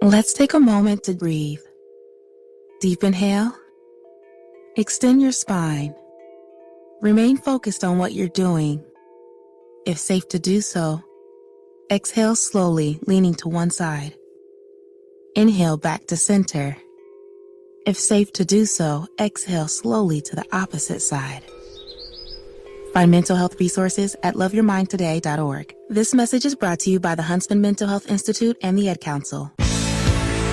Let's take a moment to breathe. Deep inhale. Extend your spine. Remain focused on what you're doing. If safe to do so, exhale slowly, leaning to one side. Inhale back to center. If safe to do so, exhale slowly to the opposite side. Find mental health resources at loveyourmindtoday.org. This message is brought to you by the Huntsman Mental Health Institute and the Ad Council.